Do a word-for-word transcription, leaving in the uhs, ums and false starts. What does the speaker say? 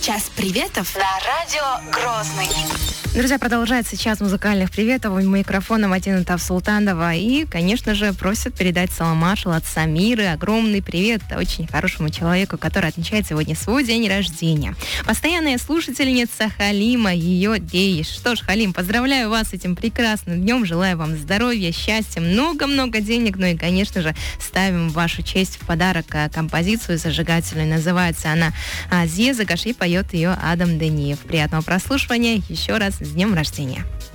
Час приветов на радио Грозный. Друзья, продолжается час музыкальных приветов. У микрофона Мадина Тавсултанова. И, конечно же, просят передать салам маршал от Самиры. Огромный привет очень хорошему человеку, который отмечает сегодня свой день рождения. Постоянная слушательница Халима, ее Дейш. Что ж, Халим, поздравляю вас с этим прекрасным днем. Желаю вам здоровья, счастья, много-много денег. Ну и, конечно же, ставим в вашу честь в подарок композицию зажигательную. Называется она «Зезагаш» и поет ее Адам Дениев. Приятного прослушивания. Еще раз с днем рождения.